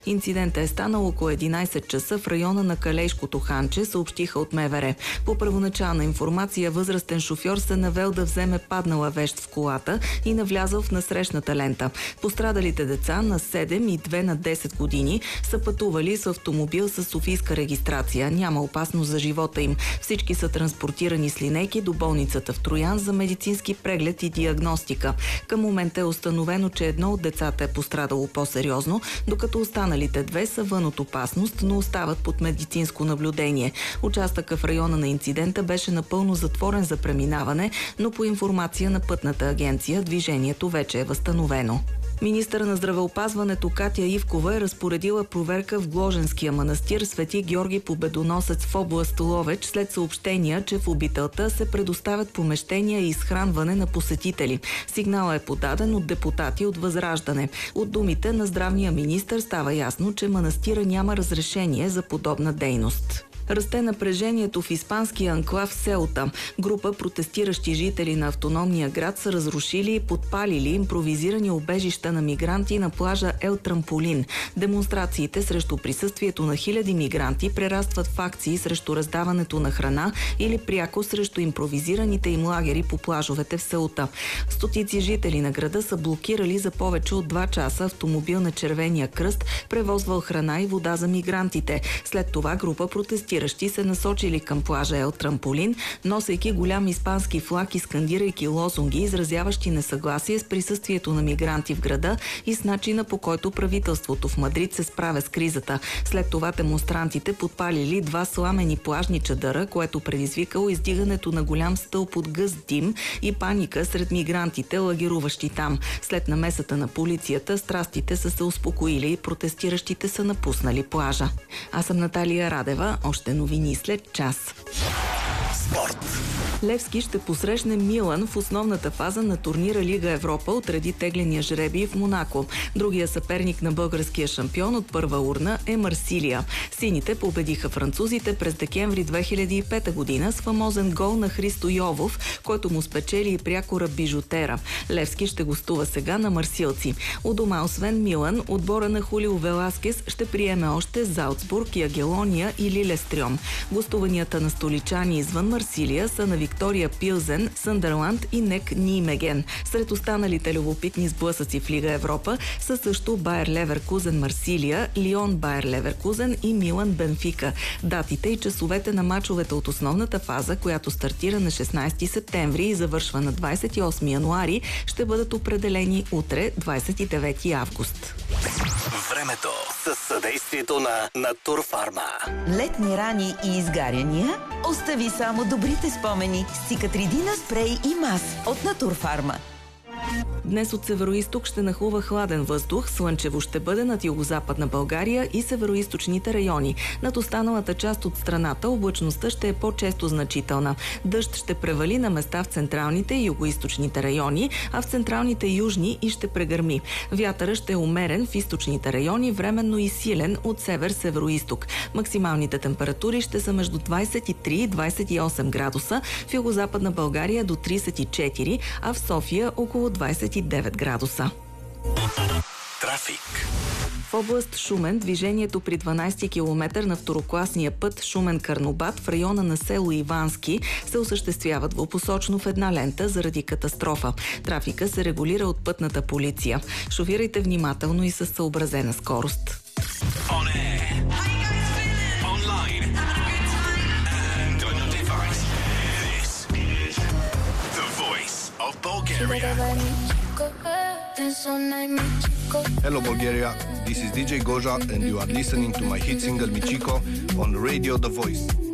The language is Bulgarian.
Инцидентът е станал около 11 часа в района на Калейшкото ханче, съобщиха от МВР. По първоначална информация, възрастен шофьор се навел да вземе паднала вещ в колата и навлязъл в насрещната лента. Пострадалите деца на 7 и 2 на 10 години са пътували с автомобил с софийска регистрация. Няма опасност за живота им. Всички са транспортирани с линейки до болницата в Троян за медицински преглед и диагностика. Към момента е установено, че едно от децата е пострадало по-сериозно, докато останалите две са вън от опасност, но остават под медицинско наблюдение. Участъкът в района на инцидента беше напълно затворен за преминаване, но по информация на Пътната агенция движението вече е възстановено. Министър на здравеопазването Катя Ивкова е разпоредила проверка в Гложенския манастир Свети Георги Победоносец в област Ловеч след съобщения, че в обителта се предоставят помещения и изхранване на посетители. Сигналът е подаден от депутати от Възраждане. От думите на здравния министър става ясно, че манастира няма разрешение за подобна дейност. Расте напрежението в испанския анклав Сеута. Група протестиращи жители на автономния град са разрушили и подпалили импровизирани убежища на мигранти на плажа Ел Трамполин. Демонстрациите срещу присъствието на хиляди мигранти прерастват в акции срещу раздаването на храна или пряко срещу импровизираните им лагери по плажовете в Сеута. Стотици жители на града са блокирали за повече от 2 часа автомобил на Червения кръст, превозвал храна и вода за мигрантите. След това група протестиращи се насочили към плажа Ел Трамполин, носейки голям испански флаг и скандирайки лозунги, изразяващи несъгласие с присъствието на мигранти в града и с начина, по който правителството в Мадрид се справя с кризата. След това демонстрантите подпалили 2 сламени плажни чадъра, което предизвикало издигането на голям стълб от гъст дим и паника сред мигрантите, лагеруващи там. След намесата на полицията, страстите са се успокоили и протестиращите са напуснали плажа. Аз съм Наталия Радева. Още новини след час. Спорт. Левски ще посрещне Милан в основната фаза на турнира Лига Европа отреди тегления жребий в Монако. Другия съперник на българския шампион от първа урна е Марсилия. Сините победиха французите през декември 2005 година с фамозен гол на Христо Йовов, който му спечели и прякора Бижутера. Левски ще гостува сега на марсилци. У дома, освен Милан, отбора на Хулио Веласкес ще приеме още Залцбург, Ягелония и Лилестрьом. Гостуванията на столичани извън Марсилия са на Виктория Пилзен, Съндърланд и НЕК Нимеген. Сред останалите любопитни сблъсъци в Лига Европа са също Байер Леверкузен Марсилия, Лион Байер Леверкузен и Милан Бенфика. Датите и часовете на мачовете от основната фаза, която стартира на 16 септември и завършва на 28 януари, ще бъдат определени утре, 29 август. Времето със съдействието на Натурфарма. Летни рани и изгаряния? Остави само добрите спомени с Цикатридина спрей и мас от Натурфарма. Днес от североизток ще нахлува хладен въздух, слънчево ще бъде над югозападна България и североизточните райони. Над останалата част от страната облачността ще е по-често значителна. Дъжд ще превали на места в централните и югоизточните райони, а в централните южни и ще прегърми. Вятърът ще е умерен в източните райони, временно и силен от север-североизток. Максималните температури ще са между 23 и 28 градуса, в югозападна България до 34, а в София около 29 градуса. Трафик. В област Шумен движението при 12 км на второкласния път Шумен-Карнобат в района на село Ивански се осъществява двупосочно в една лента заради катастрофа. Трафика се регулира от пътната полиция. Шофирайте внимателно и със съобразена скорост. Hello Bulgaria, this is DJ Goja and you are listening to my hit single Michiko on Radio The Voice.